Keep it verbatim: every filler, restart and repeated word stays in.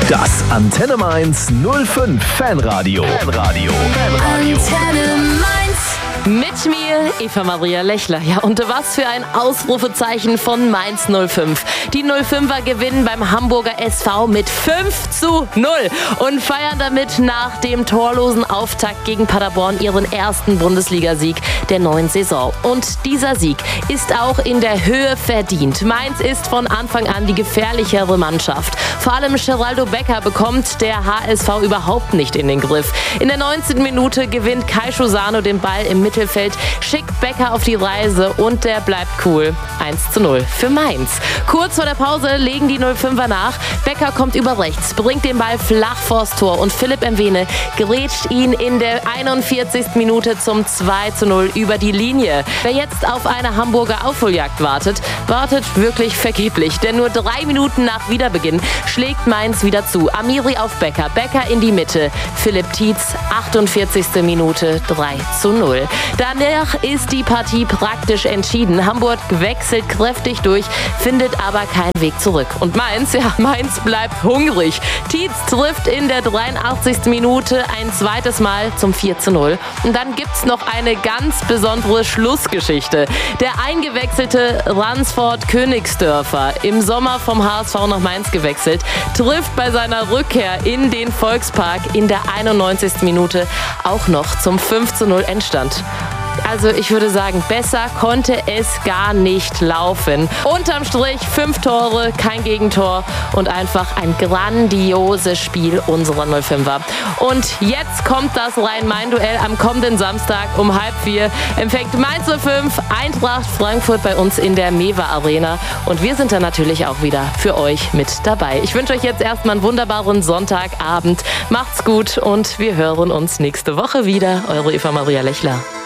Das Antenne Mainz null fünf Fanradio. Fanradio. Fanradio. Antenne Mainz. Mit mir, Eva Maria Lechler. Ja, und was für ein Ausrufezeichen von Mainz null fünf. Die null fünfer gewinnen beim Hamburger S V mit fünf zu null und feiern damit nach dem torlosen Auftakt gegen Paderborn ihren ersten Bundesligasieg der neuen Saison. Und dieser Sieg ist auch in der Höhe verdient. Mainz ist von Anfang an die gefährlichere Mannschaft. Vor allem Geraldo Becker bekommt der H S V überhaupt nicht in den Griff. In der neunzehnten Minute gewinnt Kai Schusano den Ball im Mittelfeld, schickt Becker auf die Reise und der bleibt cool. eins zu null für Mainz. Kurz vor der Pause legen die null fünfer nach. Becker kommt über rechts, bringt den Ball flach vors Tor und Philipp Mwene grätscht ihn in der einundvierzigsten Minute zum zwei zu null über die Linie. Wer jetzt auf eine Hamburger Aufholjagd wartet, wartet wirklich vergeblich, denn nur drei Minuten nach Wiederbeginn schlägt Mainz wieder zu. Amiri auf Becker, Becker in die Mitte, Philipp Tietz, achtundvierzigste Minute, drei zu null. Danach ist die Partie praktisch entschieden. Hamburg wechselt kräftig durch, findet aber keinen Weg zurück. Und Mainz, ja, Mainz bleibt hungrig. Tietz trifft in der dreiundachtzigsten Minute ein zweites Mal zum vier zu null. Und dann gibt's noch eine ganz besondere Schlussgeschichte. Der eingewechselte Ransford Königsdörfer, im Sommer vom H S V nach Mainz gewechselt, trifft bei seiner Rückkehr in den Volkspark in der einundneunzigsten Minute auch noch zum fünf zu null Endstand. Also ich würde sagen, besser konnte es gar nicht laufen. Unterm Strich fünf Tore, kein Gegentor und einfach ein grandioses Spiel unserer null fünfer. Und jetzt kommt das Rhein-Main-Duell am kommenden Samstag um halb vier. Empfängt Mainz null fünf, Eintracht Frankfurt bei uns in der Mewa Arena. Und wir sind dann natürlich auch wieder für euch mit dabei. Ich wünsche euch jetzt erstmal einen wunderbaren Sonntagabend. Macht's gut und wir hören uns nächste Woche wieder. Eure Eva Maria Lechler.